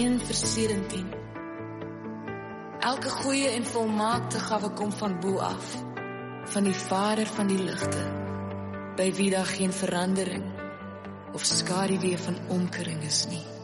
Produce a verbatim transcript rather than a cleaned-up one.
een vers sewentien. Elke goeie en volmaakte gawe kom van bo af, van die Vader van die ligte, by wie daar geen verandering of skaduwee van omkering is nie.